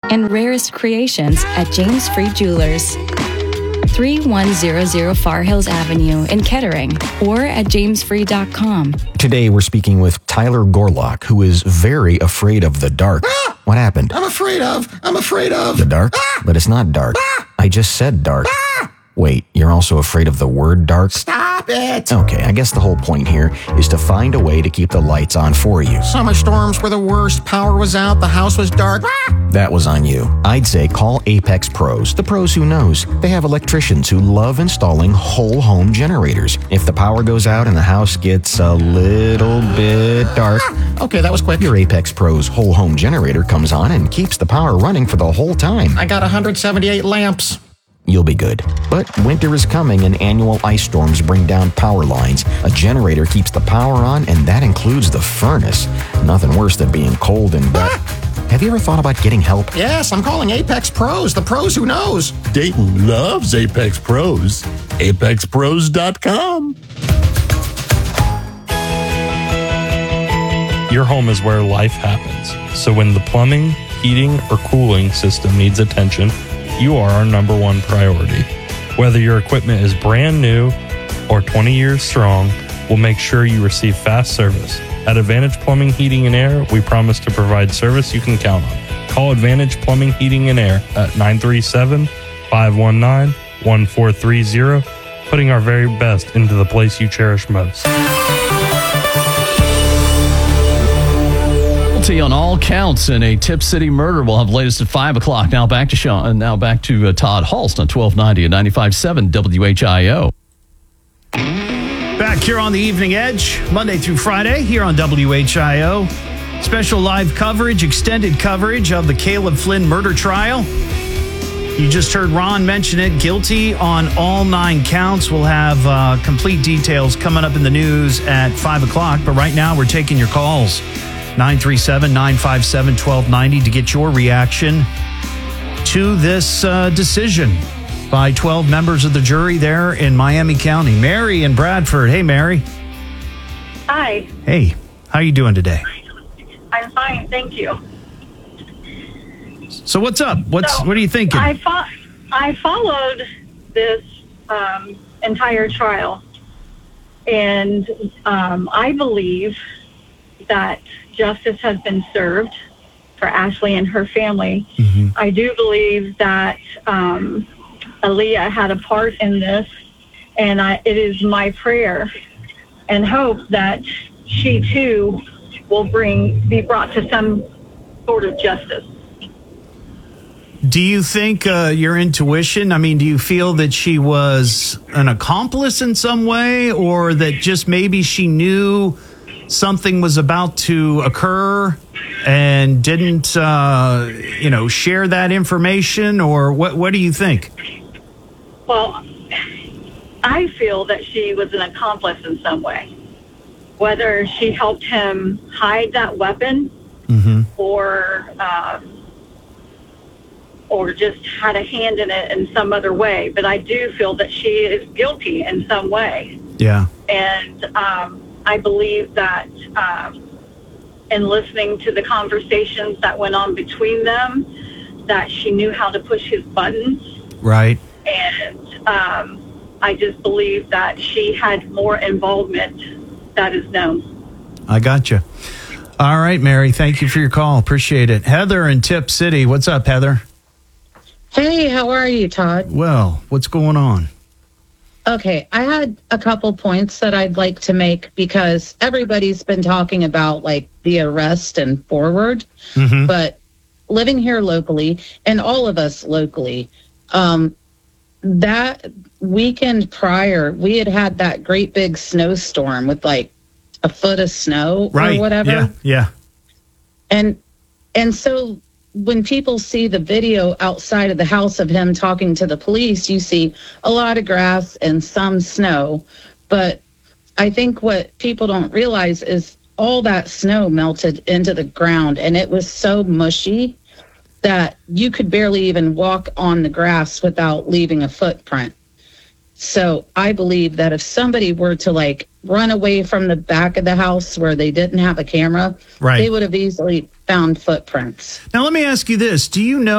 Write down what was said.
and rarest creations at James Freed Jewelers. 3100 Far Hills Avenue in Kettering or at jamesfree.com. Today we're speaking with Tyler Gorlock, who is very afraid of the dark. What happened? I'm afraid of The dark? But it's not dark. I just said dark. Wait, you're also afraid of the word dark? Stop it! Okay, I guess the whole point here is to find a way to keep the lights on for you. Summer storms were the worst. Power was out. The house was dark. That was on you. I'd say call Apex Pros, the pros who knows. They have electricians who love installing whole home generators. If the power goes out and the house gets a little bit dark, Okay, that was quick. your Apex Pros whole home generator comes on and keeps the power running for the whole time. I got 178 lamps. You'll be good. But winter is coming and annual ice storms bring down power lines. A generator keeps the power on, and that includes the furnace. Nothing worse than being cold and wet. Have you ever thought about getting help? Yes, I'm calling Apex Pros, the pros who knows. Dayton loves Apex Pros. ApexPros.com. Your home is where life happens. So when the plumbing, heating, or cooling system needs attention, you are our number one priority. Whether your equipment is brand new or 20 years strong, we'll make sure you receive fast service. At Advantage Plumbing, Heating, and Air, we promise to provide service you can count on. Call Advantage Plumbing, Heating, and Air at 937-519-1430, putting our very best into the place you cherish most. On all counts in a Tip City murder. We'll have latest at 5 o'clock. Now back to Sean. Now back to Todd Hulst on 1290 and 95.7 WHIO. Back here on the Evening Edge, Monday through Friday, here on WHIO. Special live coverage, extended coverage of the Caleb Flynn murder trial. You just heard Ron mention it, guilty on all 9 counts. We'll have complete details coming up in the news at 5 o'clock. But right now, we're taking your calls. 937-957-1290 to get your reaction to this decision by 12 members of the jury there in Miami County. Mary in Bradford. Hey, Mary. Hi. Hey, how you doing today? I'm fine, thank you. So what's up? What are you thinking? I followed this entire trial, and I believe that justice has been served for Ashley and her family. Mm-hmm. I do believe that Aaliyah had a part in this, and it is my prayer and hope that she too will be brought to some sort of justice. Do you think your intuition, do you feel that she was an accomplice in some way, or that just maybe she knew something was about to occur and didn't, share that information, or what do you think? Well, I feel that she was an accomplice in some way. Whether she helped him hide that weapon, mm-hmm. or just had a hand in it in some other way. But I do feel that she is guilty in some way. Yeah. And I believe that in listening to the conversations that went on between them, that she knew how to push his buttons. Right. And I just believe that she had more involvement that is known. I gotcha. All right, Mary, thank you for your call. Appreciate it. Heather in Tip City. What's up, Heather? Hey, how are you, Todd? Well, what's going on? Okay, I had a couple points that I'd like to make because everybody's been talking about the arrest and forward, mm-hmm. but living here locally and all of us locally, that weekend prior, we had that great big snowstorm with a foot of snow or whatever. Yeah. And so when people see the video outside of the house of him talking to the police, you see a lot of grass and some snow. But I think what people don't realize is all that snow melted into the ground, and it was so mushy that you could barely even walk on the grass without leaving a footprint. So I believe that if somebody were to run away from the back of the house where they didn't have a camera, they would have easily found footprints. Now, let me ask you this. Do you know